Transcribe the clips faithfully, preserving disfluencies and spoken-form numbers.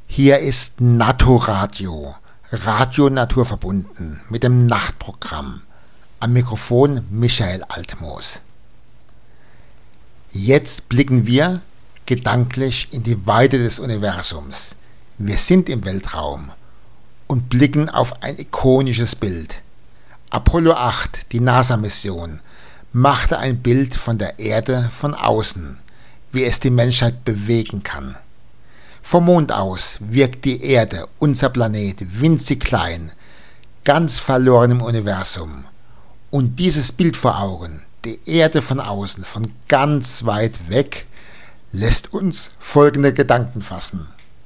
Hier ist Naturadio, Radio naturverbunden mit dem Nachtprogramm. Am Mikrofon Michael Altmoos. Jetzt blicken wir gedanklich in die Weite des Universums. Wir sind im Weltraum und blicken auf ein ikonisches Bild. Apollo acht, die NASA-Mission, machte ein Bild von der Erde von außen, wie es die Menschheit bewegen kann. Vom Mond aus wirkt die Erde, unser Planet, winzig klein, ganz verloren im Universum. Und dieses Bild vor Augen, die Erde von außen, von ganz weit weg, lässt uns folgende Gedanken fassen.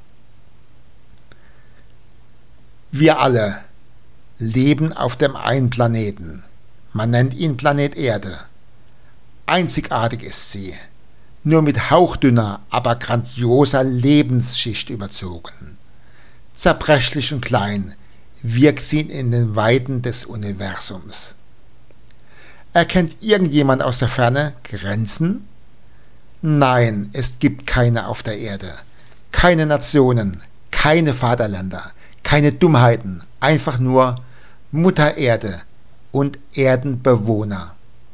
Wir alle leben auf dem einen Planeten. Man nennt ihn Planet Erde. Einzigartig ist sie. Nur mit hauchdünner, aber grandioser Lebensschicht überzogen. Zerbrechlich und klein wirkt sie in den Weiten des Universums. Erkennt irgendjemand aus der Ferne Grenzen? Nein, es gibt keine auf der Erde. Keine Nationen, keine Vaterländer, keine Dummheiten, einfach nur Mutter Erde und Erdenbewohner.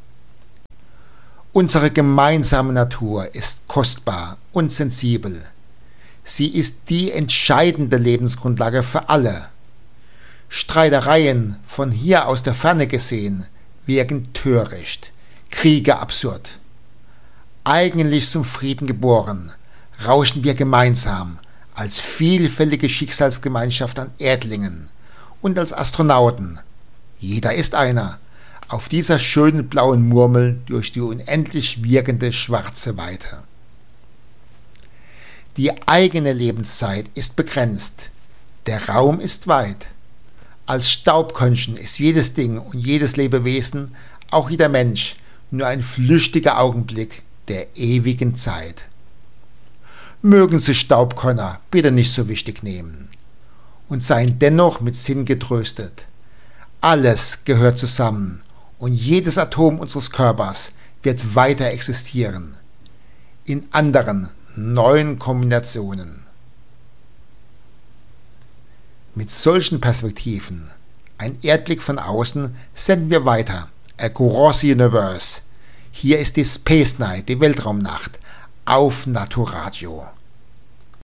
Unsere gemeinsame Natur ist kostbar und sensibel. Sie ist die entscheidende Lebensgrundlage für alle. Streitereien von hier aus der Ferne gesehen wirken töricht, Kriege absurd. Eigentlich zum Frieden geboren, rauschen wir gemeinsam als vielfältige Schicksalsgemeinschaft an Erdlingen und als Astronauten. Jeder ist einer. Auf dieser schönen blauen Murmel durch die unendlich wirkende schwarze Weite. Die eigene Lebenszeit ist begrenzt, der Raum ist weit. Als Staubkörnchen ist jedes Ding und jedes Lebewesen, auch jeder Mensch, nur ein flüchtiger Augenblick der ewigen Zeit. Mögen Sie Staubkörner bitte nicht so wichtig nehmen und seien dennoch mit Sinn getröstet. Alles gehört zusammen. Und jedes Atom unseres Körpers wird weiter existieren, in anderen, neuen Kombinationen. Mit solchen Perspektiven, ein Erdblick von außen, senden wir weiter, Across the Universe. Hier ist die Space Night, die Weltraumnacht, auf Naturadio.